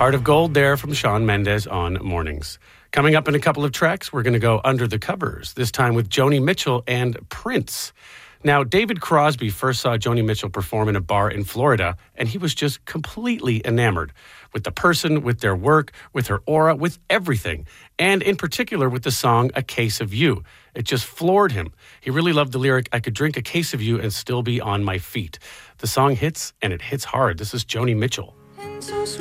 Heart of Gold there from Shawn Mendes on Mornings. Coming up in a couple of tracks, we're going to go under the covers, this time with Joni Mitchell and Prince. Now, David Crosby first saw Joni Mitchell perform in a bar in Florida, and he was just completely enamored with the person, with their work, with her aura, with everything, and in particular with the song A Case of You. It just floored him. He really loved the lyric, I could drink a case of you and still be on my feet. The song hits, and it hits hard. This is Joni Mitchell. And so